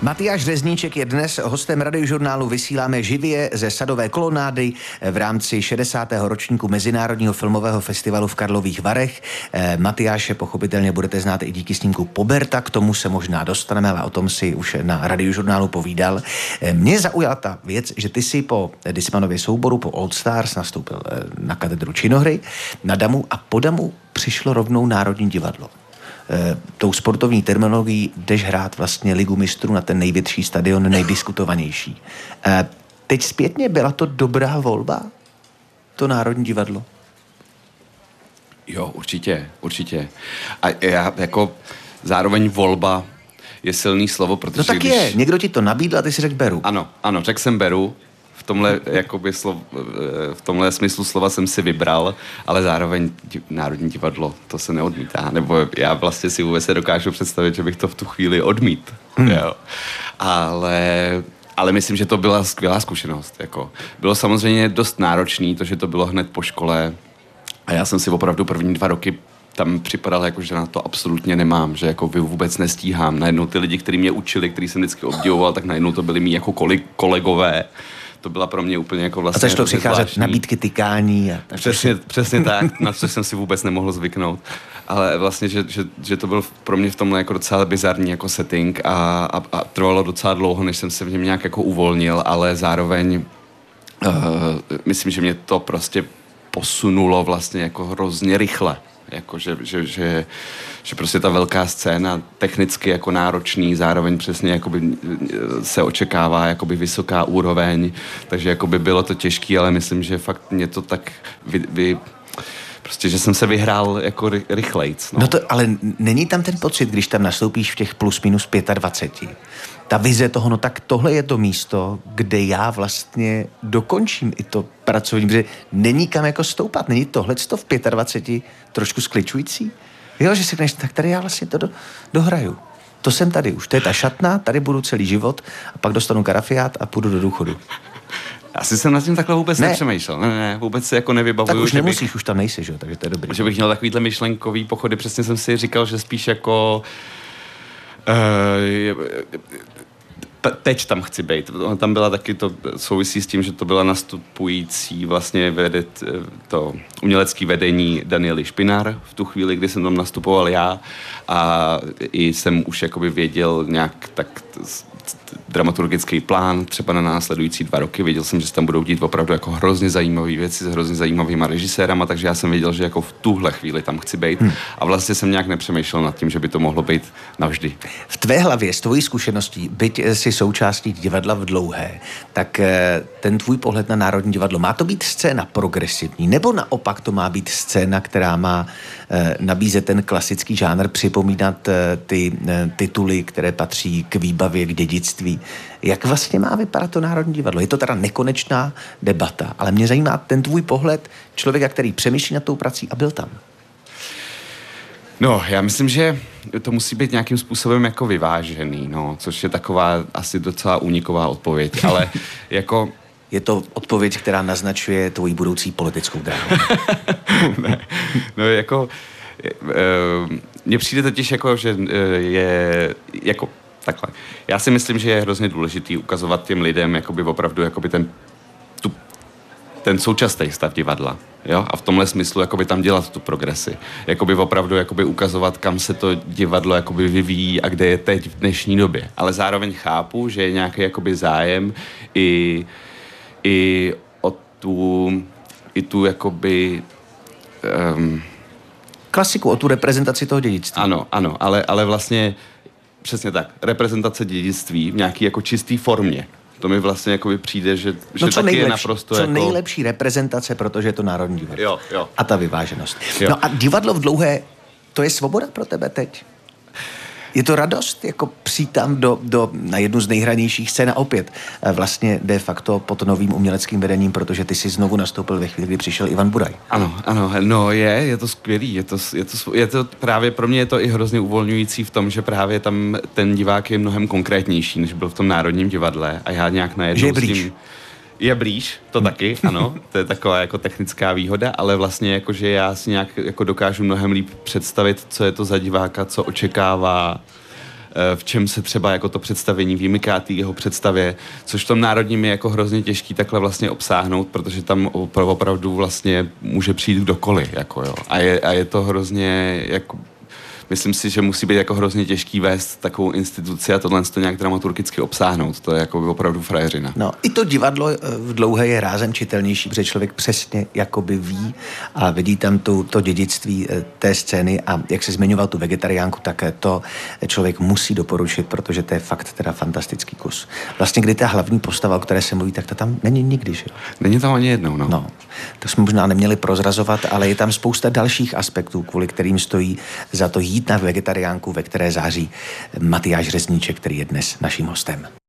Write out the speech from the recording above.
Matyáš Řezníček je dnes hostem Radiožurnálu. Vysíláme živě ze Sadové kolonády v rámci 60. ročníku Mezinárodního filmového festivalu v Karlových Varech. Matyáše pochopitelně budete znát i díky snímku Poberta, k tomu se možná dostaneme, ale o tom si už na Radiožurnálu povídal. Mě zaujala ta věc, že ty si po Dismanově souboru, po Old Stars nastoupil na katedru činohry, na Damu a po Damu přišlo rovnou Národní divadlo. Tou sportovní terminologií jdeš hrát vlastně Ligu mistrů na ten největší stadion, nejdiskutovanější. Teď zpětně byla to dobrá volba? To Národní divadlo? Jo, určitě. A já jako zároveň volba je silný slovo, protože no tak je, někdo ti to nabídl a ty si řekl beru. Ano, řekl jsem beru. V tomhle smyslu slova jsem si vybral, ale zároveň Národní divadlo, to se neodmítá. Nebo já vlastně si vůbec nedokážu představit, že bych to v tu chvíli odmít. Jo. Ale myslím, že to byla skvělá zkušenost. Jako. Bylo samozřejmě dost náročný, to, že to bylo hned po škole. A já jsem si opravdu první 2 roky tam připadal, jako, že na to absolutně nemám, že jako vůbec nestíhám. Najednou ty lidi, kteří mě učili, který jsem vždycky obdivoval, tak najednou to byli mý jako kolegové. To byla pro mě úplně jako vlastně... A začalo přicházet nabídky tykání. A přesně tak, na co jsem si vůbec nemohl zvyknout. Ale vlastně, že to byl pro mě v tomhle jako docela bizarní jako setting a trvalo docela dlouho, než jsem se v něm nějak jako uvolnil, ale zároveň myslím, že mě to prostě posunulo vlastně jako hrozně rychle. Jako, že prostě ta velká scéna technicky jako náročný, zároveň přesně jakoby se očekává jakoby vysoká úroveň, takže jakoby bylo to těžký, ale myslím, že fakt mě to tak prostě, že jsem se vyhrál jako rychlejc. No to, ale není tam ten pocit, když tam nastoupíš v těch plus minus 25. Ta vize toho, no tak tohle je to místo, kde já vlastně dokončím i to pracovní, protože není kam jako stoupat, není tohleto v 25 trošku skličující? Jo, že si řekneš, tak tady já vlastně to dohraju. To jsem tady už, to je ta šatna, tady budu celý život a pak dostanu karafiát a půjdu do důchodu. Asi jsem nad tím takhle vůbec nepřemýšlel. Ne, vůbec si jako nevybavuju. Tak už nemusíš, už tam nejsi, že? Takže to je dobrý. Že bych měl takovýhle myšlenkový pochody, přesně jsem si říkal, že spíš jako teď tam chci být. Tam byla taky to souvisí s tím, že to byla nastupující vlastně to umělecké vedení Daniely Špinár v tu chvíli, kdy jsem tam nastupoval já a i jsem už jakoby věděl nějak tak dramaturgický plán třeba na následující 2 roky. Věděl jsem, že se tam budou dít opravdu jako hrozně zajímavé věci s hrozně zajímavýma režisérama, takže já jsem věděl, že jako v tuhle chvíli tam chci být a vlastně jsem nějak nepřemýšlel nad tím, že by to mohlo být navždy. V tvé hlavě, s tvojí zkušeností, byť si součástí divadla v Dlouhé, tak ten tvůj pohled na Národní divadlo, má to být scéna progresivní, nebo naopak to má být scéna, která má nabízet ten klasický žánr, připomínat ty tituly, které patří k výbavě, k dědictví. Jak vlastně má vypadat to Národní divadlo? Je to teda nekonečná debata, ale mě zajímá ten tvůj pohled člověka, který přemýšlí nad tou prací a byl tam. No, já myslím, že to musí být nějakým způsobem jako vyvážený, no, což je taková asi docela úniková odpověď, ale jako... Je to odpověď, která naznačuje tvoji budoucí politickou dráhu. Ne, no jako... Mně přijde totiž jako, že je... Jako takhle. Já si myslím, že je hrozně důležitý ukazovat těm lidem jakoby opravdu jakoby ten současný stav divadla. Jo? A v tomhle smyslu jakoby tam dělat tu progresi. Jakoby opravdu jakoby ukazovat, kam se to divadlo jakoby vyvíjí a kde je teď v dnešní době. Ale zároveň chápu, že je nějaký jakoby zájem i o tu jakoby... klasiku, o tu reprezentaci toho dědictví. Ano, ale vlastně přesně tak. Reprezentace dědictví v nějaký jako čistý formě. To mi vlastně jakoby přijde, že taky je naprosto jako... nejlepší reprezentace, protože je to Národní divadlo. Jo. A ta vyváženost. Jo. No a divadlo v Dlouhé, to je svoboda pro tebe teď? Je to radost, jako přijít tam na jednu z nejhranějších scén a opět vlastně de facto pod novým uměleckým vedením, protože ty jsi znovu nastoupil ve chvíli, kdy přišel Ivan Budaj. Ano, no je to skvělý, je to právě pro mě je to i hrozně uvolňující v tom, že právě tam ten divák je mnohem konkrétnější, než byl v tom Národním divadle a já nějak najednou s tím... Je blíž, to taky, ano, to je taková jako technická výhoda, ale vlastně jako, že já si nějak jako dokážu mnohem líp představit, co je to za diváka, co očekává, v čem se třeba jako to představení vymyká té jeho představě, což v tom národním je jako hrozně těžký takhle vlastně obsáhnout, protože tam opravdu vlastně může přijít kdokoliv, jako jo. A je to hrozně jako myslím si, že musí být jako hrozně těžký vést takovou instituci a tohle to nějak dramaturgicky obsáhnout. To je jako opravdu frajeřina. No, i to divadlo v dlouhé je rázem čitelnější, protože člověk přesně jakoby ví a vidí tam to dědictví té scény a jak se zmiňoval tu vegetariánku, tak to člověk musí doporučit, protože to je fakt teda fantastický kus. Vlastně, kdy ta hlavní postava, o které se mluví, tak to tam není nikdy, že jo? Není tam ani jednou, no. No, to jsme možná neměli prozrazovat, ale je tam spousta dalších aspektů, kvůli kterým stojí za to jít na vegetariánku, ve které září Matyáš Řezníček, který je dnes naším hostem.